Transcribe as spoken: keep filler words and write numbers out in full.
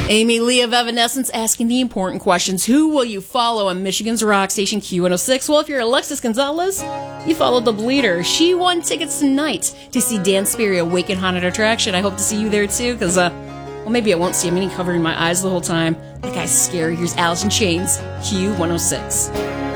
Amy Lee of Evanescence asking the important questions. Who will you follow on Michigan's rock station Q one oh six? Well, if you're Alexis Gonzalez, you follow the Bleeder. She won tickets tonight to see Dan Sperry at Awaken Haunted Attraction. I hope to see you there too, because, uh, well, maybe I won't see him. Any covering my eyes the whole time. That guy's scary. Here's Alice in Chains, Q one oh six.